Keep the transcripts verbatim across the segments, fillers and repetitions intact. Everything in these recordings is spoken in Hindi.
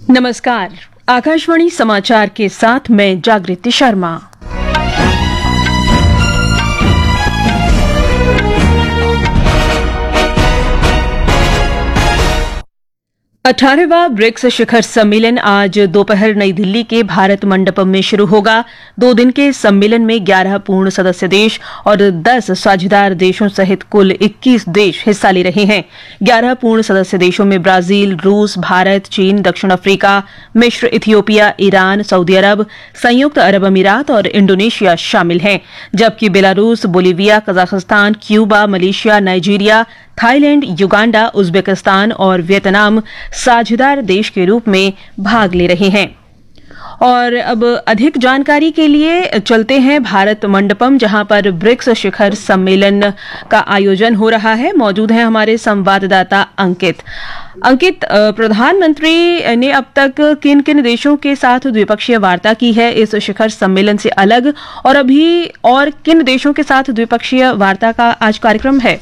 नमस्कार। आकाशवाणी समाचार के साथ मैं जागृति शर्मा। अठारहवां ब्रिक्स शिखर सम्मेलन आज दोपहर नई दिल्ली के भारत मंडपम में शुरू होगा। दो दिन के सम्मेलन में ग्यारह पूर्ण सदस्य देश और दस साझेदार देशों सहित कुल इक्कीस देश हिस्सा ले रहे हैं। ग्यारह पूर्ण सदस्य देशों में ब्राजील, रूस, भारत, चीन, दक्षिण अफ्रीका, मिस्र, इथियोपिया, ईरान, सऊदी अरब, संयुक्त अरब अमीरात और इंडोनेशिया शामिल हैं, जबकि Belarus, Bolivia, Kazakhstan, Cuba, Malaysia, Nigeria, Thailand, Uganda, Uzbekistan और वियतनाम साझेदार देश के रूप में भाग ले रहे हैं। और अब अधिक जानकारी के लिए चलते हैं भारत मंडपम, जहां पर ब्रिक्स शिखर सम्मेलन का आयोजन हो रहा है। मौजूद हैं हमारे संवाददाता अंकित। अंकित, प्रधानमंत्री ने अब तक किन किन देशों के साथ द्विपक्षीय वार्ता की है इस शिखर सम्मेलन से अलग, और अभी और किन देशों के साथ द्विपक्षीय वार्ता का आज कार्यक्रम है?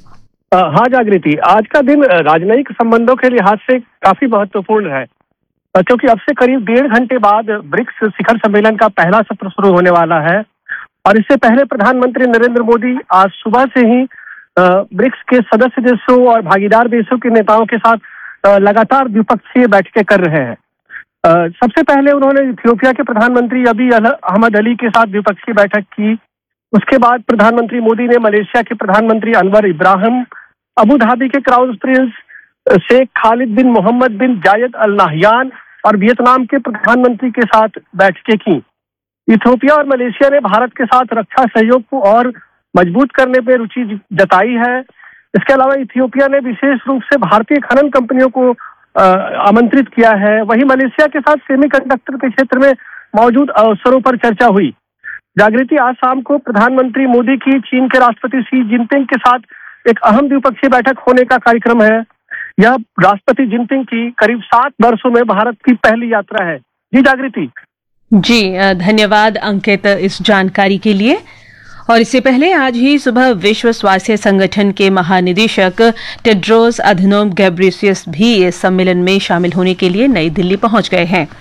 हाँ जागृति, आज का दिन राजनयिक संबंधों के लिहाज से काफी महत्वपूर्ण है, क्योंकि अब से करीब डेढ़ घंटे बाद ब्रिक्स शिखर सम्मेलन का पहला सत्र शुरू होने वाला है। और इससे पहले प्रधानमंत्री नरेंद्र मोदी आज सुबह से ही ब्रिक्स के सदस्य देशों और भागीदार देशों के नेताओं के साथ लगातार द्विपक्षीय बैठकें कर रहे हैं। सबसे पहले उन्होंने इथियोपिया के प्रधानमंत्री अबी अहमद अली के साथ द्विपक्षीय बैठक की। उसके बाद प्रधानमंत्री मोदी ने मलेशिया के प्रधानमंत्री अनवर इब्राहिम, अबू धाबी के क्राउन प्रिंस शेख खालिद बिन मोहम्मद बिन जायद अल नाहयान और वियतनाम के प्रधानमंत्री के साथ बैठकें की। इथियोपिया और मलेशिया ने भारत के साथ रक्षा सहयोग को और मजबूत करने पर रुचि जताई है। इसके अलावा इथियोपिया ने विशेष रूप से भारतीय खनन कंपनियों को आमंत्रित किया है। वहीं मलेशिया के साथ सेमीकंडक्टर के क्षेत्र में मौजूद अवसरों पर चर्चा हुई। जागृति, आज शाम को प्रधानमंत्री मोदी की चीन के राष्ट्रपति शी जिनपिंग के साथ एक अहम द्विपक्षीय बैठक होने का कार्यक्रम है। यह राष्ट्रपति जिनपिंग की करीब सात वर्षों में भारत की पहली यात्रा है। जी जागृति। जी धन्यवाद अंकित इस जानकारी के लिए। और इससे पहले आज ही सुबह विश्व स्वास्थ्य संगठन के महानिदेशक टेड्रोस अधनोम घेब्रेयेसस भी इस सम्मेलन में शामिल होने के लिए नई दिल्ली पहुंच गए हैं।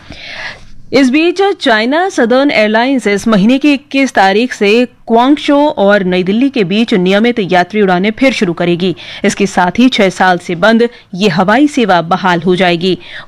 इस बीच चाइना सदर्न एयरलाइंस इस महीने की इक्कीस तारीख से क्वांगशो और नई दिल्ली के बीच नियमित यात्री उड़ानें फिर शुरू करेगी। इसके साथ ही छह साल से बंद ये हवाई सेवा बहाल हो जाएगी।